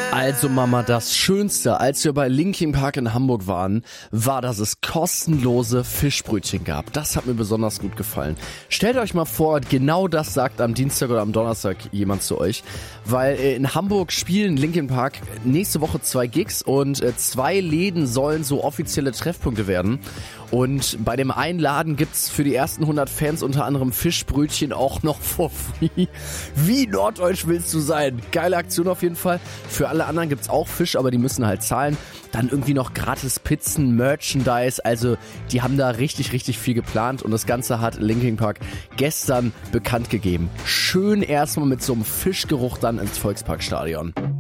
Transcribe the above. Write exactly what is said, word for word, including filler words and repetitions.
Also Mama, das Schönste, als wir bei Linkin Park in Hamburg waren, war, dass es kostenlose Fischbrötchen gab. Das hat mir besonders gut gefallen. Stellt euch mal vor, genau das sagt am Dienstag oder am Donnerstag jemand zu euch. Weil in Hamburg spielen Linkin Park nächste Woche zwei Gigs und zwei Läden sollen so offizielle Treffpunkte werden. Und bei dem einen Laden gibt's für die ersten hundert Fans unter anderem Fischbrötchen auch noch for free. Wie norddeutsch willst du sein? Geile Aktion auf jeden Fall. Für alle anderen gibt's auch Fisch, aber die müssen halt zahlen. Dann irgendwie noch gratis Pizzen, Merchandise. Also die haben da richtig, richtig viel geplant. Und das Ganze hat Linkin Park gestern bekannt gegeben. Schön erstmal mit so einem Fischgeruch dann ins Volksparkstadion.